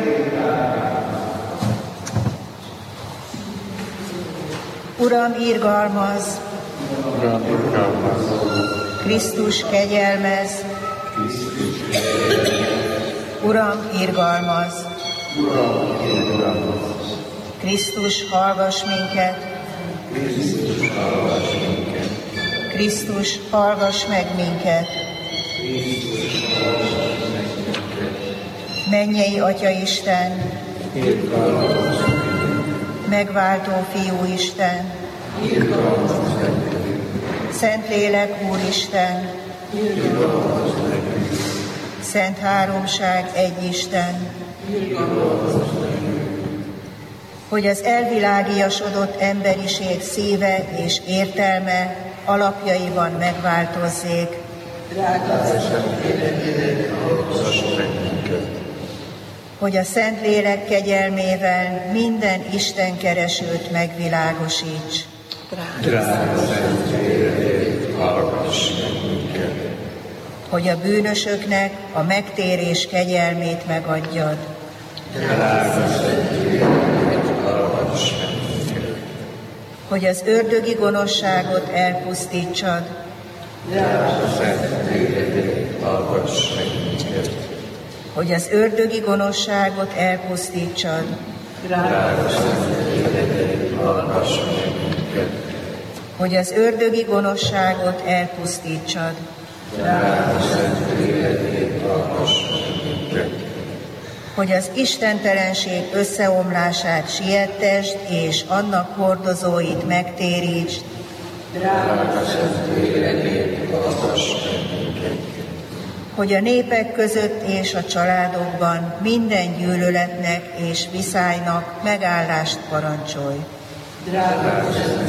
Uram, irgalmaz! Uram, irgalmaz! Krisztus, kegyelmez! Uram, irgalmaz! Uram, irgalmaz! Krisztus, hallgass minket! Krisztus, hallgass minket! Krisztus, hallgass meg minket! Krisztus, hallgass meg minket! Mennyei Atyaisten! Irgalmaz! Megváltó Fiúisten! Irgalmaz meg! Szentlélek Úristen! Irgalmaz meg! Szent Háromság egy Isten! Irgalmaz meg! Hogy az elvilágiasodott emberiség szíve és értelme alapjaiban megváltozzék. Hogy a Szentlélek kegyelmével minden istenkeresőt megvilágosíts. Drága Szentlélek, hallgass meg minket! Hogy a bűnösöknek a megtérés kegyelmét megadjad. Drága Szentlélek, hallgass meg minket! Hogy az ördögi gonoszságot elpusztítsad. Drága Szentlélek, hallgass meg minket! Hogy az ördögi gonoszságot elpusztítsad. Drága Szentlélek, hallgass meg minket! Hogy az ördögi gonoszságot elpusztítsad. Drága Szentlélek, hallgass meg minket! Hogy az istentelenség összeomlását siettesd, és annak hordozóit megtérítsd. Drága Szentlélek, hallgass meg minket! Hogy a népek között és a családokban minden gyűlöletnek és viszálynak megállást parancsolj. Drága